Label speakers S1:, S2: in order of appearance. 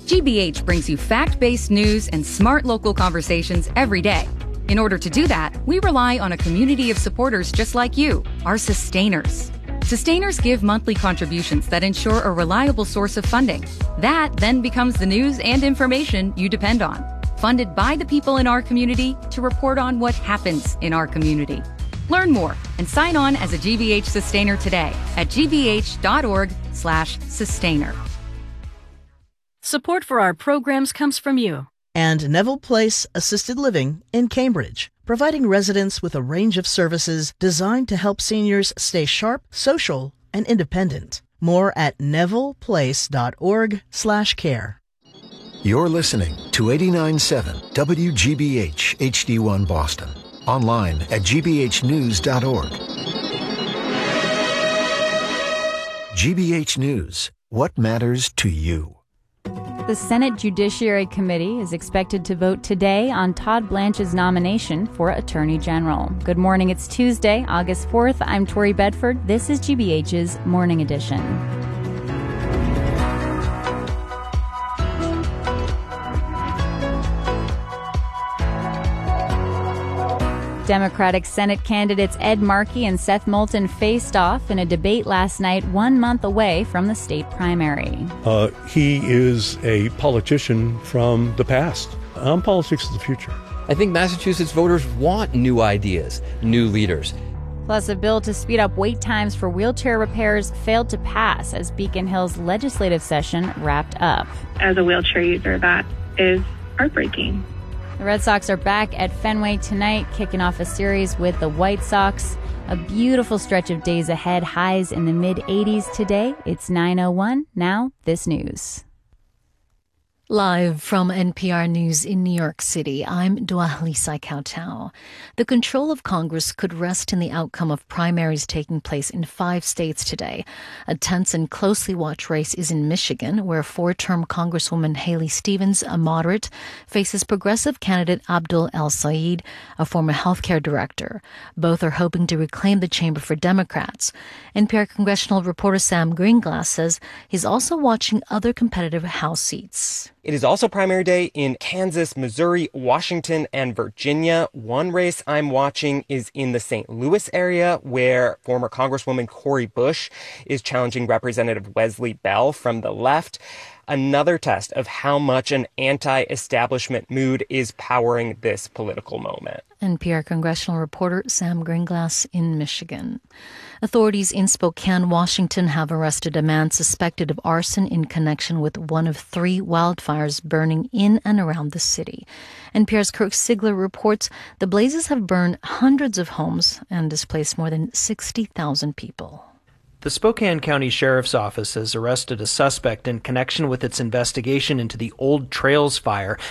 S1: GBH brings you fact-based news and smart local conversations every day. In order to do that, we rely on a community of supporters just like you, our sustainers. Sustainers give monthly contributions that ensure a reliable source of funding. That then becomes the news and information you depend on. Funded by the people in our community to report on what happens in our community. Learn more and sign on as a GBH Sustainer today at gbh.org/sustainer.
S2: Support for our programs comes from you.
S3: And Neville Place Assisted Living in Cambridge, providing residents with a range of services designed to help seniors stay sharp, social, and independent. More at nevilleplace.org/care.
S4: You're listening to 89.7 WGBH HD1 Boston. Online at gbhnews.org. GBH News. What matters to you?
S5: The Senate Judiciary Committee is expected to vote today on Todd Blanche's nomination for Attorney General. Good morning. It's Tuesday, August 4th. I'm Tori Bedford. This is GBH's Morning Edition. Democratic Senate candidates Ed Markey and Seth Moulton faced off in a debate last night, 1 month away from the state primary.
S6: He is a politician from the past. Politics is the future.
S7: I think Massachusetts voters want new ideas, new leaders.
S5: Plus, a bill to speed up wait times for wheelchair repairs failed to pass as Beacon Hill's legislative session wrapped up.
S8: As a wheelchair user, that is heartbreaking.
S5: The Red Sox are back at Fenway tonight, kicking off a series with the White Sox. A beautiful stretch of days ahead, highs in the mid-80s today. It's 9:01. Now, this news.
S9: Live from NPR News in New York City, I'm Dwalisa Kautau. The control of Congress could rest in the outcome of primaries taking place in 5 states today. A tense and closely watched race is in Michigan, where 4-term Congresswoman Haley Stevens, a moderate, faces progressive candidate Abdul El-Sayed, a former healthcare director. Both are hoping to reclaim the chamber for Democrats. NPR congressional reporter Sam Greenglass says he's also watching other competitive House seats.
S10: It is also primary day in Kansas, Missouri, Washington, and Virginia. One race I'm watching is in the St. Louis area, where former Congresswoman Cori Bush is challenging Representative Wesley Bell from the left. Another test of how much an anti-establishment mood is powering this political moment.
S9: NPR congressional reporter Sam Greenglass in Michigan. Authorities in Spokane, Washington have arrested a man suspected of arson in connection with one of 3 wildfires burning in and around the city. NPR's Kirk Sigler reports the blazes have burned hundreds of homes and displaced more than 60,000 people.
S11: The Spokane County Sheriff's Office has arrested a suspect in connection with its investigation into the Old Trails fire